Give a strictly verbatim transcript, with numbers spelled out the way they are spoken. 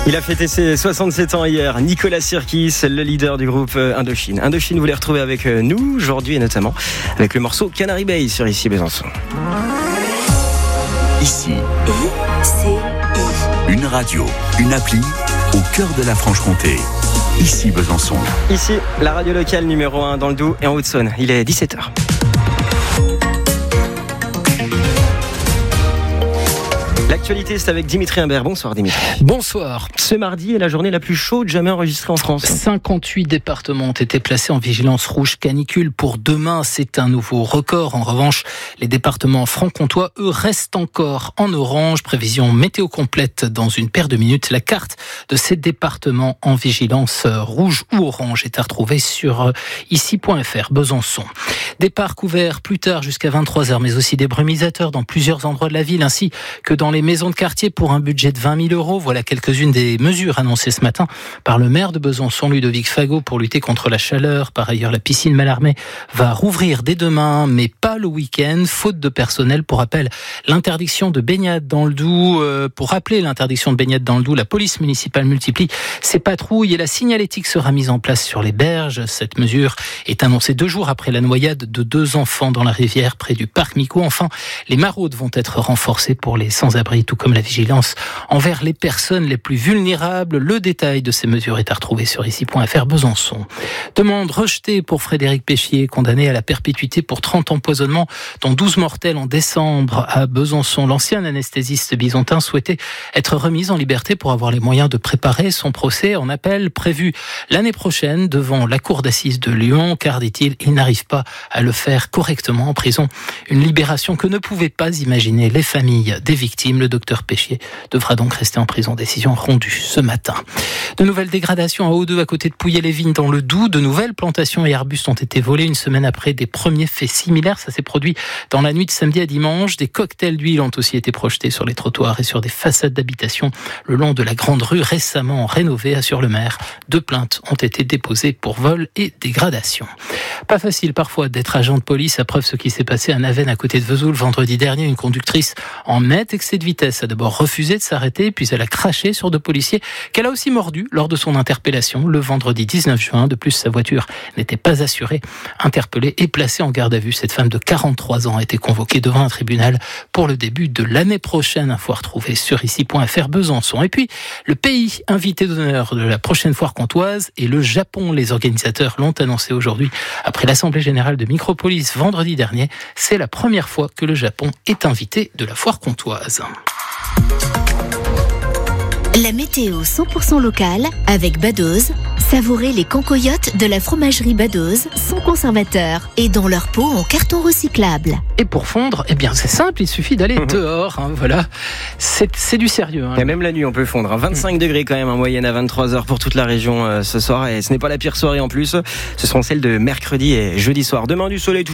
Il a fêté ses soixante-sept ans hier. Nicolas Sirkis, le leader du groupe Indochine. Indochine, vous les retrouvez avec nous aujourd'hui et notamment avec le morceau Canary Bay sur Ici Besançon. Ici, une radio, une appli au cœur de la Franche-Comté. Ici Besançon. Ici, la radio locale numéro un dans le Doubs et en Haute-Saône. Il est dix-sept heures. L'actualité, c'est avec Dimitri Imbert. Bonsoir Dimitri. Bonsoir. Ce mardi est la journée la plus chaude jamais enregistrée en France. cinquante-huit départements ont été placés en vigilance rouge canicule. Pour demain, c'est un nouveau record. En revanche, les départements franc-comtois, eux, restent encore en orange. Prévision météo complète dans une paire de minutes. La carte de ces départements en vigilance rouge ou orange est à retrouver sur ici point f r. Besançon. Des parcs ouverts plus tard jusqu'à vingt-trois heures, mais aussi des brumisateurs dans plusieurs endroits de la ville, ainsi que dans les maisons de quartier pour un budget de vingt mille euros. Voilà quelques-unes des mesures annoncées ce matin par le maire de Besançon, Ludovic Fagot, pour lutter contre la chaleur. Par ailleurs, la piscine Mallarmé va rouvrir dès demain, mais pas le week-end, faute de personnel. Pour rappel, l'interdiction de baignade dans le Doubs, euh, pour rappeler l'interdiction de baignade dans le Doubs, la police municipale multiplie ses patrouilles et la signalétique sera mise en place sur les berges. Cette mesure est annoncée deux jours après la noyade de deux enfants dans la rivière près du parc Mico. Enfin, les maraudes vont être renforcées pour les sans-abri, tout comme la vigilance envers les personnes les plus vulnérables. Le détail de ces mesures est à retrouver sur ici point f r. Besançon. Demande rejetée pour Frédéric Péchier, condamné à la perpétuité pour trente empoisonnements, dont douze mortels en décembre à Besançon. L'ancien anesthésiste bisontin souhaitait être remis en liberté pour avoir les moyens de préparer son procès en appel prévu l'année prochaine devant la cour d'assises de Lyon, car, dit-il, il n'arrive pas à le faire correctement en prison. Une libération que ne pouvaient pas imaginer les familles des victimes. Le docteur Péchier devra donc rester en prison. Décision rendue ce matin. De nouvelles dégradations à O deux à côté de Pouilly-les-Vignes dans le Doubs. De nouvelles plantations et arbustes ont été volés une semaine après des premiers faits similaires. Ça s'est produit dans la nuit de samedi à dimanche. Des cocktails d'huile ont aussi été projetés sur les trottoirs et sur des façades d'habitation le long de la grande rue récemment rénovée, assure le maire. Deux plaintes ont été déposées pour vol et dégradation. Pas facile parfois d'être agent de police, à preuve ce qui s'est passé à Navennes à côté de Vesoul vendredi dernier. Une conductrice en net excès de vitesse a d'abord refusé de s'arrêter, puis elle a craché sur deux policiers qu'elle a aussi mordu lors de son interpellation le vendredi dix-neuf juin. De plus, sa voiture n'était pas assurée. Interpellée et placée en garde à vue, cette femme de quarante-trois ans a été convoquée devant un tribunal pour le début de l'année prochaine. Info à retrouver sur ici point f r. Besançon. Et puis, le pays invité d'honneur de la prochaine foire comtoise est le Japon. Les organisateurs l'ont annoncé aujourd'hui après l'Assemblée générale de Micropolis vendredi dernier. C'est la première fois que le Japon est invité de la foire comtoise. La météo cent pour cent locale avec Badoz. Savourez les cancoyotes de la fromagerie Badoz, sans conservateur et dans leur pot en carton recyclable. Et pour fondre, eh bien c'est simple, il suffit d'aller mmh. dehors. Hein, voilà, c'est, c'est du sérieux. Hein. Et même la nuit, on peut fondre. Hein. vingt-cinq mmh. degrés quand même en moyenne à vingt-trois heures pour toute la région euh, ce soir. Et ce n'est pas la pire soirée en plus. Ce seront celles de mercredi et jeudi soir. Demain du soleil. Tout